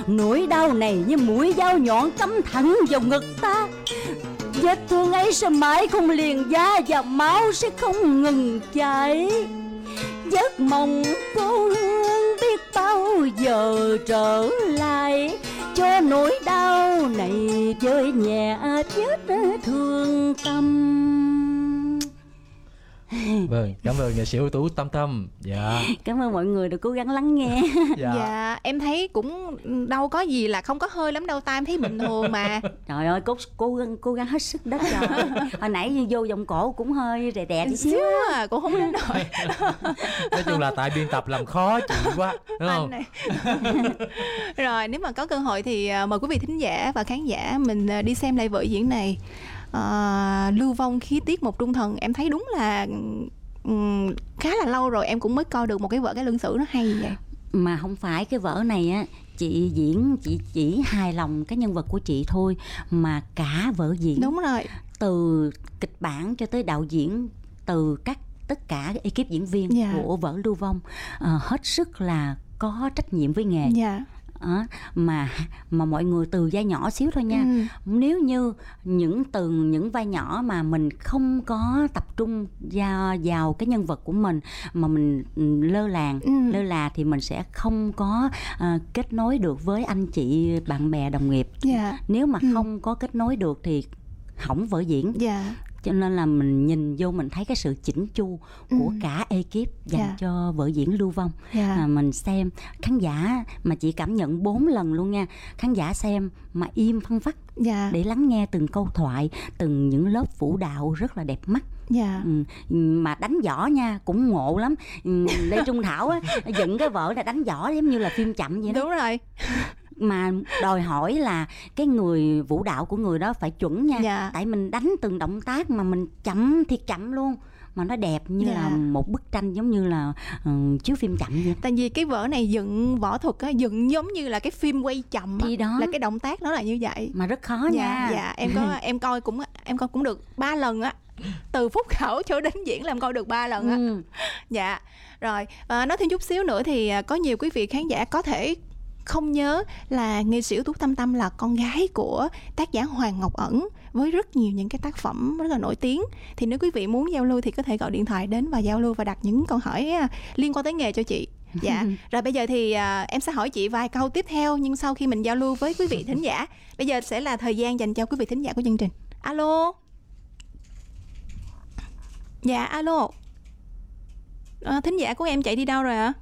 Nỗi đau này như mũi dao nhọn cắm thẳng vào ngực ta. Vết thương ấy sẽ mãi không liền da và máu sẽ không ngừng chảy. Giấc mộng cô Hương biết bao giờ trở lại, cho nỗi đau này vơi nhẹ vết thương tâm. Vâng, cảm ơn nghệ sĩ ưu tú Tâm Tâm. Dạ. Cảm ơn mọi người đã cố gắng lắng nghe. Dạ, em thấy cũng đâu có gì là không có hơi lắm đâu ta, em thấy bình thường mà. Trời ơi, cố gắng hết sức đất rồi. Hồi nãy vô vòng cổ cũng hơi rè rè tí xíu à, cũng không đến nổi. Nói chung là tại biên tập làm khó chị quá, đúng không? Rồi, nếu mà có cơ hội thì mời quý vị thính giả và khán giả mình đi xem lại vở diễn này. Lưu vong khí tiết một trung thần. Em thấy đúng là khá là lâu rồi em cũng mới coi được một cái vở cái lương sử nó hay như vậy. Mà không phải cái vở này á, chị diễn chị chỉ hài lòng cái nhân vật của chị thôi, mà cả vở diễn. Đúng rồi. Từ kịch bản cho tới đạo diễn, từ tất cả ekip diễn viên của vở Lưu vong hết sức là có trách nhiệm với nghề. Mà mọi người từ vai nhỏ xíu thôi nha. Nếu như những vai nhỏ mà mình không có tập trung vào cái nhân vật của mình, mà mình lơ là thì mình sẽ không có kết nối được với anh chị bạn bè đồng nghiệp. Nếu mà không có kết nối được thì hỏng vở diễn. Cho nên là mình nhìn vô mình thấy cái sự chỉnh chu của cả ekip dành cho vở diễn Lưu vong. Mình xem khán giả mà chị cảm nhận 4 lần luôn nha. Khán giả xem mà im phăng phắc để lắng nghe từng câu thoại, từng những lớp vũ đạo rất là đẹp mắt. Mà đánh võ nha cũng ngộ lắm. Lê Trung Thảo á, dựng cái vở là đánh võ giống như là phim chậm vậy đó. Đúng rồi. Mà đòi hỏi là cái người vũ đạo của người đó phải chuẩn nha. Tại mình đánh từng động tác mà mình chậm thiệt chậm luôn, mà nó đẹp như là một bức tranh, giống như là chiếu phim chậm vậy. Tại vì cái vở này dựng võ thuật á, dựng giống như là cái phim quay chậm á, đó là cái động tác nó là như vậy. Mà rất khó nha. Em coi cũng được 3 lần á. Từ phút khảo cho đến diễn làm coi được 3 lần á. Rồi, nói thêm chút xíu nữa thì có nhiều quý vị khán giả có thể không nhớ là nghệ sĩ ưu tú Tâm Tâm là con gái của tác giả Hoàng Ngọc Ẩn với rất nhiều những cái tác phẩm rất là nổi tiếng. Thì nếu quý vị muốn giao lưu thì có thể gọi điện thoại đến và giao lưu và đặt những câu hỏi liên quan tới nghề cho chị. Rồi bây giờ thì em sẽ hỏi chị vài câu tiếp theo, nhưng sau khi mình giao lưu với quý vị thính giả. Bây giờ sẽ là thời gian dành cho quý vị thính giả của chương trình. Alo. Dạ alo. Thính giả của em chạy đi đâu rồi ạ?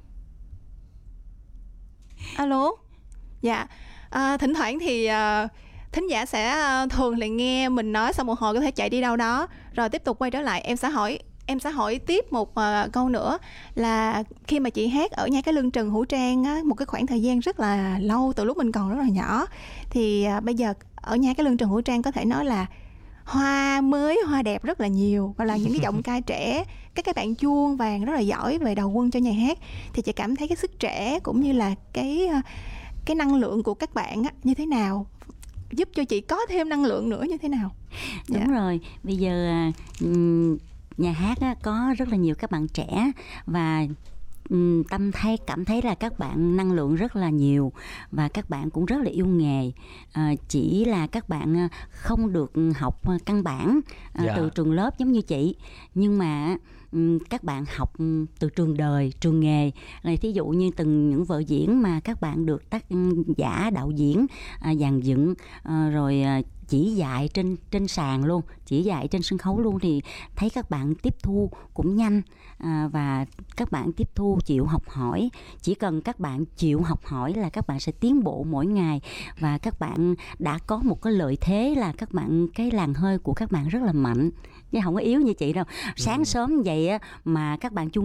Alo. Dạ. Thỉnh thoảng thì thính giả sẽ thường là nghe mình nói xong một hồi có thể chạy đi đâu đó rồi tiếp tục quay trở lại. Em sẽ hỏi tiếp một câu nữa là khi mà chị hát ở Nhai Cải Lương Trần Hữu Trang á, một cái khoảng thời gian rất là lâu, từ lúc mình còn rất là nhỏ, thì bây giờ ở Nhai Cải Lương Trần Hữu Trang có thể nói là hoa mới, hoa đẹp rất là nhiều, và là những cái giọng ca trẻ, các bạn chuông vàng rất là giỏi về đầu quân cho nhà hát. Thì chị cảm thấy cái sức trẻ cũng như là cái năng lượng của các bạn á, như thế nào, giúp cho chị có thêm năng lượng nữa như thế nào? Đúng rồi, bây giờ nhà hát á, có rất là nhiều các bạn trẻ, và Tâm cảm thấy là các bạn năng lượng rất là nhiều, và các bạn cũng rất là yêu nghề. Chỉ là các bạn không được học căn bản từ trường lớp giống như chị, nhưng mà các bạn học từ trường đời, trường nghề. Thí dụ như từng những vở diễn mà các bạn được tác giả, đạo diễn dàn dựng, rồi chỉ dạy trên sàn luôn, chỉ dạy trên sân khấu luôn, thì thấy các bạn tiếp thu cũng nhanh, và các bạn tiếp thu chịu học hỏi. Chỉ cần các bạn chịu học hỏi là các bạn sẽ tiến bộ mỗi ngày, và các bạn đã có một cái lợi thế là cái làn hơi của các bạn rất là mạnh, chứ không có yếu như chị đâu. Sáng sớm vậy mà các bạn chung